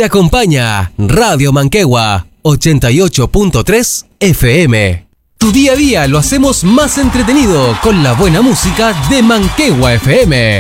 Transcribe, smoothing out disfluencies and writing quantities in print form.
Te acompaña Radio Manquehue 88.3 FM. Tu día a día lo hacemos más entretenido con la buena música de Manquehue FM.